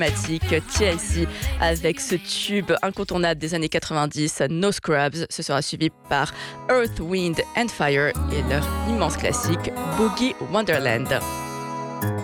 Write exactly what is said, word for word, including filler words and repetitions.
T L C avec ce tube incontournable des années quatre-vingt-dix, No Scrubs. Ce sera suivi par Earth, Wind and Fire et leur immense classique Boogie Wonderland.